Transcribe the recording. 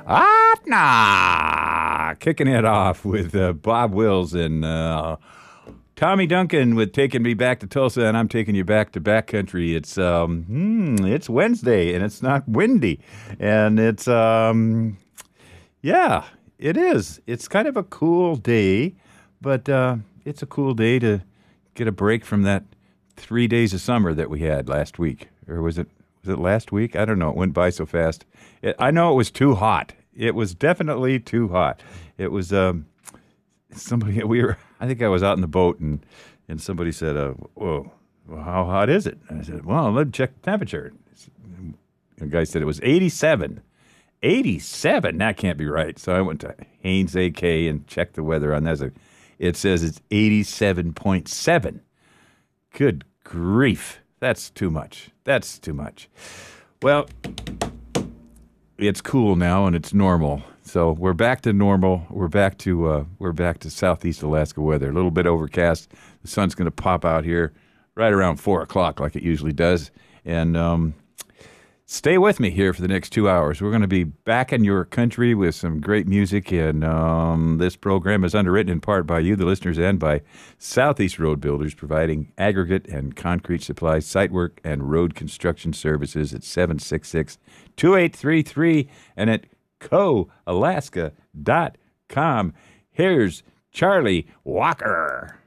Nah. Kicking it off with Bob Wills and Tommy Duncan with Taking Me Back to Tulsa, and I'm taking you back to backcountry. It's Wednesday, and it's not windy. And yeah, it is. It's kind of a cool day, but it's a cool day to get a break from that 3 days of summer that we had last week. Or was it last week? I don't know. It went by so fast. I know it was too hot. It was definitely too hot. It was somebody. I think I was out in the boat, and somebody said, "Whoa, well, how hot is it?" And I said, "Well, let me check the temperature." The guy said it was 87. 87? That can't be right. So I went to Hanes AK and checked the weather on that. It says it's 87.7. Good grief. That's too much. That's too much. Well, it's cool now and it's normal. So we're back to normal. We're back to Southeast Alaska weather. A little bit overcast. The sun's going to pop out here right around 4 o'clock like it usually does. And stay with me here for the next 2 hours. We're going to be back in your country with some great music. And this program is underwritten in part by you, the listeners, and by Southeast Road Builders, providing aggregate and concrete supplies, site work, and road construction services at 766-2833 and at coalaska.com. Here's Charlie Walker.